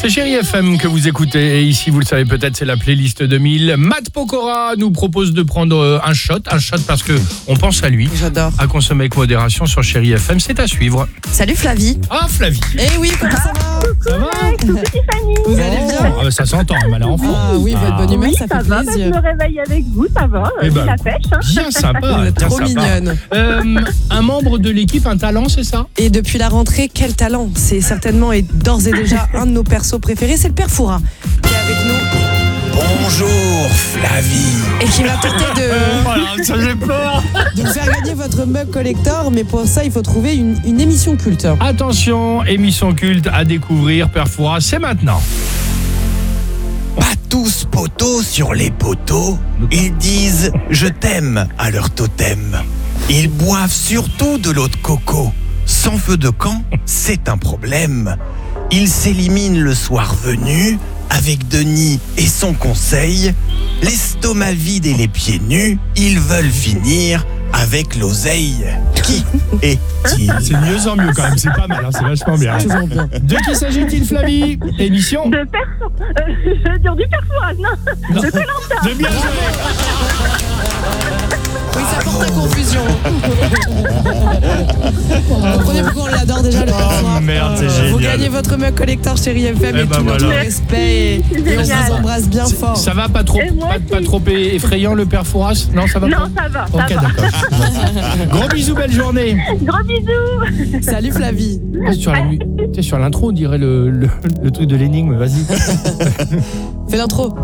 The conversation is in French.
C'est Chérie FM que vous écoutez et ici, vous le savez peut-être, c'est la playlist 2000. Matt Pokora nous propose de prendre un shot parce que on pense à lui. J'adore. À consommer avec modération sur Chérie FM, c'est à suivre. Salut Flavie. Ah Flavie. Eh oui, comment ça va? Ça va? Coucou Tiffany. Vous allez bien? Ah, bah, ça s'entend, elle a enfant. Ah oui, votre bonne humeur, Oui, ça ça fait va, plaisir. je me réveille avec vous, ça va, Eh j'ai ben, la pêche. Hein. Bien sympa, Vous êtes bien trop sympa. mignonne. Un membre de l'équipe, un talent, c'est ça? Et depuis la rentrée, quel talent! C'est certainement et d'ores et déjà un de nos persos préférés, c'est le père Foura qui est avec nous Bonjour Flavie. et qui va tenter Voilà, ça j'ai peur. de vous faire gagner votre mug collector, mais pour ça, il faut trouver une émission culte. Attention, émission culte à découvrir, Père Fouras, c'est maintenant. Pas tous poteaux sur les poteaux. Ils disent je t'aime à leur totem. Ils boivent surtout de l'eau de coco. Sans feu de camp, c'est un problème. Ils s'éliminent le soir venu avec Denis et son conseil. L'estomac vide et les pieds nus, ils veulent finir avec l'oseille. Qui est-il? C'est de mieux en mieux quand même, c'est pas mal, hein, c'est vachement bien. Toujours bien. De qui s'agit-il, Flavie? Émission De perso... je veux dire du perfourage, non, Non. de Koh-Lanta. de bien joué. Oui, ça porte à confusion. Vous comprenez pourquoi on l'adore déjà, le père Foura? Merde, c'est Vous génial. gagnez votre mug collector Chérie FM Eh et ben tout notre voilà. respect. Et on Génial. vous embrasse bien fort. Ça va pas trop, Et moi pas trop effrayant le Père Fouras? Non, ça va Non, pas? ça va, Ok, ça va. d'accord. Gros bisous, belle journée. Gros bisous. Salut Flavie. Sur l'intro, on dirait le truc de l'énigme, vas-y. Fais l'intro.